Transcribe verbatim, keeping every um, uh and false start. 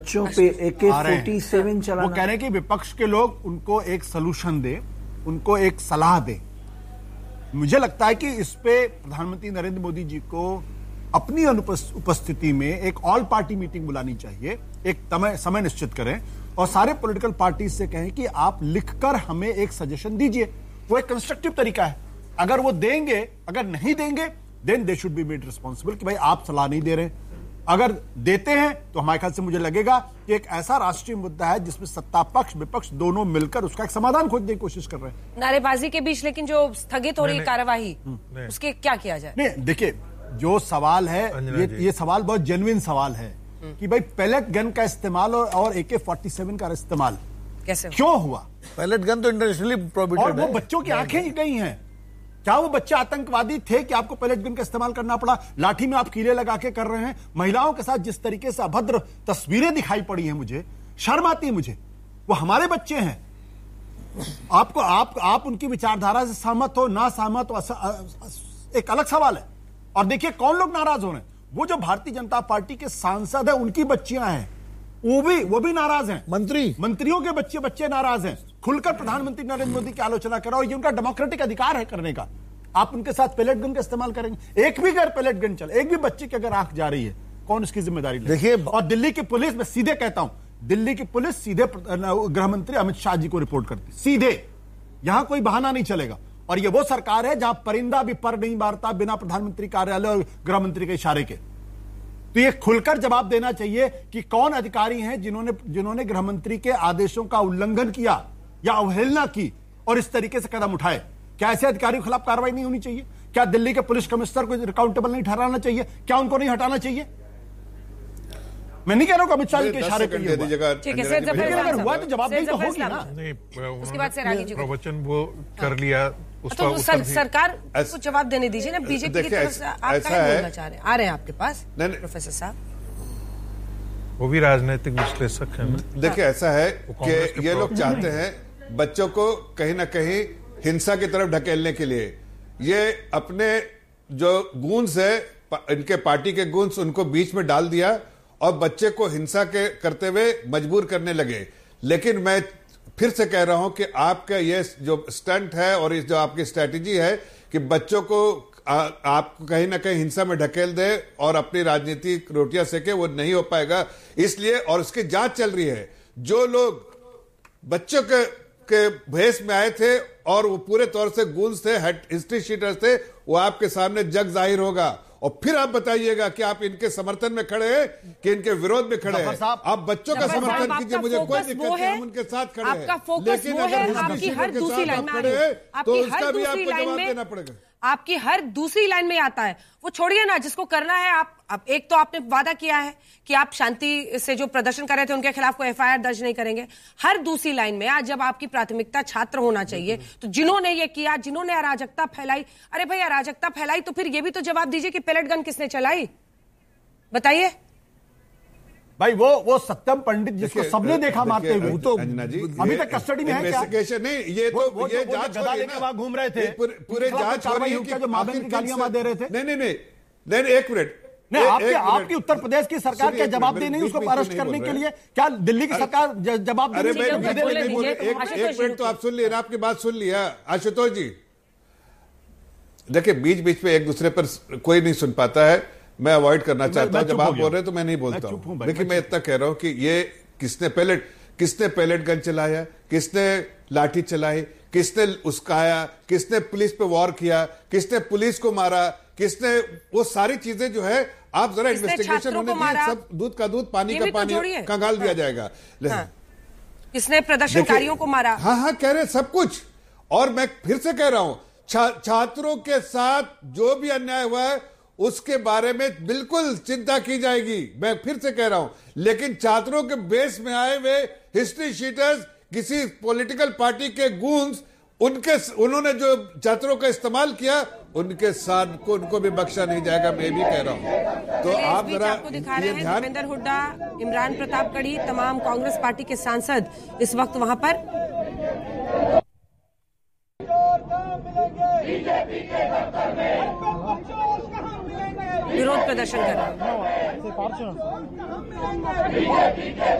बच्चों पे ए के फोर्टी सेवन चलाना। वो कह रहे हैं कि विपक्ष के लोग उनको एक सलूशन दे, उनको एक सलाह दे। मुझे लगता है कि इस पे प्रधानमंत्री नरेंद्र मोदी जी को अपनी अनुपस्थिति में एक ऑल पार्टी मीटिंग बुलानी चाहिए, एक समय निश्चित करें और सारे पॉलिटिकल पार्टी से कहें कि आप लिखकर हमें एक सजेशन दीजिए। वो एक कंस्ट्रक्टिव तरीका है। अगर वो देंगे, अगर नहीं देंगे, then they should be made responsible कि भाई आप सलाह नहीं दे रहे। अगर देते हैं तो हमारे ख्याल से मुझे लगेगा कि एक ऐसा राष्ट्रीय मुद्दा है जिसमें सत्ता पक्ष विपक्ष दोनों मिलकर उसका एक समाधान खोजने की कोशिश कर रहे हैं। नारेबाजी के बीच लेकिन जो स्थगित हो रही कार्यवाही, उसके क्या किया जाए? नहीं, देखिए जो सवाल है ये, ये सवाल बहुत जेन्युइन सवाल है कि भाई पैलेट गन का इस्तेमाल और, और ए के फोर्टी सेवन का इस्तेमाल कैसे क्यों हुआ? पैलेट गन तो इंटरनेशनली प्रोहिबिटेड है। और वो बच्चों की आंखें गई हैं। क्या वो बच्चे आतंकवादी थे कि आपको पैलेट गन का इस्तेमाल करना पड़ा? लाठी में आप कीले लगा के कर रहे हैं। महिलाओं के साथ जिस तरीके से अभद्र तस्वीरें दिखाई पड़ी हैं, मुझे शर्म आती है। मुझे वो हमारे बच्चे हैं। आपको आप आप उनकी विचारधारा से सहमत हो ना सहमत हो एक अलग सवाल है। और देखिए कौन लोग नाराज हो रहे हैं। वो जो भारतीय जनता पार्टी के सांसद है उनकी बच्चियां हैं, वो भी वो भी नाराज हैं। मंत्री मंत्रियों के बच्चे बच्चे नाराज हैं। खुलकर प्रधानमंत्री नरेंद्र मोदी की आलोचना करो और ये उनका डेमोक्रेटिक अधिकार है करने का। आप उनके साथ पैलेट गन का इस्तेमाल करेंगे? एक भी अगर पैलेट गन चले, एक भी बच्चे की अगर आंख जा रही है, कौन उसकी जिम्मेदारी ले? देखिए, और दिल्ली की पुलिस, मैं सीधे कहता हूं, दिल्ली की पुलिस सीधे गृह मंत्री अमित शाह जी को रिपोर्ट करती, सीधे। यहां कोई बहाना नहीं चलेगा। और ये वो सरकार है जहां परिंदा भी पर नहीं मारता बिना प्रधानमंत्री कार्यालय और गृह मंत्री के इशारे के। तो ये खुलकर जवाब देना चाहिए कि कौन अधिकारी हैं जिन्होंने जिन्होंने गृह मंत्री के आदेशों का उल्लंघन किया या अवहेलना की और इस तरीके से कदम उठाए। क्या ऐसे अधिकारियों के खिलाफ कार्रवाई नहीं होनी चाहिए? क्या दिल्ली के पुलिस कमिश्नर को अकाउंटेबल नहीं ठहराना चाहिए? क्या उनको नहीं हटाना चाहिए? मैं नहीं कह रहा हूं अमित शाह के इशारे पे ये हुआ। ठीक है, अगर हुआ तो जवाबदेही तो होगी ना। उसके बाद से रागी जी को प्रवचन वो कर लिया, तो सर, सरकार को जवाब देने दीजिए ना। बीजेपी की तरफ से आप क्या बोलना चाह रहे हैं? आ रहे हैं आपके पास प्रोफेसर साहब, वो भी राजनीतिक विश्लेषक हैं। देखिए ऐसा है कि ये लोग चाहते हैं बच्चों को कहीं ना कहीं हिंसा की तरफ ढकेलने के लिए। ये अपने जो गूंज है, इनके पार्टी के गूंज, उनको बीच में डाल दिया और बच्चे को हिंसा के करते हुए मजबूर करने लगे। लेकिन मैं फिर से कह रहा हूं कि आपका ये जो स्टंट है और इस जो आपकी स्ट्रैटेजी है कि बच्चों को आ, आप कहीं ना कहीं हिंसा में ढकेल दे और अपनी राजनीतिक रोटियां सेके, वो नहीं हो पाएगा। इसलिए, और उसकी जांच चल रही है, जो लोग बच्चों के के भेष में आए थे और वो पूरे तौर से गूंज थे, हिस्ट्री शीटर्स थे, वो आपके सामने जग जाहिर होगा। और फिर आप बताइएगा कि आप इनके समर्थन में खड़े हैं कि इनके विरोध में खड़े हैं। आप बच्चों का समर्थन कीजिए, मुझे कोई दिक्कत नहीं, हम उनके साथ खड़े हैं। लेकिन अगर आपकी हर दूसरी लाइन में खड़े हैं तो उसका भी आपको जवाब देना पड़ेगा। आपकी हर दूसरी लाइन में आता है, वो छोड़िए ना, जिसको करना है आप, आप एक तो आपने वादा किया है कि आप शांति से जो प्रदर्शन कर रहे थे उनके खिलाफ कोई एफ आई आर दर्ज नहीं करेंगे। हर दूसरी लाइन में आज जब आपकी प्राथमिकता छात्र होना चाहिए, तो जिन्होंने ये किया, जिन्होंने अराजकता फैलाई, अरे भाई अराजकता फैलाई तो फिर ये भी तो जवाब दीजिए कि पैलेट गन किसने चलाई, बताइए भाई। वो वो सत्यम पंडित जिसको सबने देखा मारते हुए, तो अभी तक कस्टडी में है क्या? नहीं, ये तो ये जांच गदा लेके वहां घूम रहे थे, पूरे जांच हो रही है कि जो मादन की गालियां मार दे रहे थे। नहीं नहीं नहीं नहीं एक मिनट नहीं, आपके आपकी उत्तर प्रदेश की सरकार क्या जवाब दे नहीं उसको अरेस्ट करने के लिए? क्या दिल्ली की सरकार जवाब दे नहीं? एक मिनट तो आप सुन लिए ना, आपकी बात सुन लिया आशुतोष जी। देखिए बीच बीच में एक दूसरे पर कोई नहीं सुन पाता है, मैं अवॉइड करना चाहता हूं। जब आप बोल रहे हैं तो मैं नहीं बोलता हूं। लेकिन मैं इतना कह रहा हूं कि ये किसने पैलेट किसने पैलेट गन चलाया, किसने लाठी चलाई, किसने उस्काया, किसने पुलिस पे वॉर किया, किसने पुलिस को मारा, किसने, वो सारी चीजें जो है आप जरा इन्वेस्टिगेशन होने दीजिए। सब दूध का दूध, पानी का पानी कंगाल दिया जाएगा। किसने प्रदर्शनकारियों को मारा? हाँ हाँ कह रहे सब कुछ। और मैं फिर से कह रहा हूं, छात्रों के साथ जो भी अन्याय हुआ है उसके बारे में बिल्कुल चिंता की जाएगी, मैं फिर से कह रहा हूं। लेकिन छात्रों के बेस में आए हुए हिस्ट्री शीटर्स, किसी पॉलिटिकल पार्टी के गूंज, उनके उन्होंने जो छात्रों का इस्तेमाल किया, उनके साथ को उनको भी बख्शा नहीं जाएगा, मैं भी कह रहा हूं। तो आप जरा ये ध्यान। भूपेंद्र हुड्डा, इमरान प्रताप गढ़ी, तमाम कांग्रेस पार्टी के सांसद इस वक्त वहां पर बीजेपी के दफ्तर में विरोध प्रदर्शन कर रहे हैं।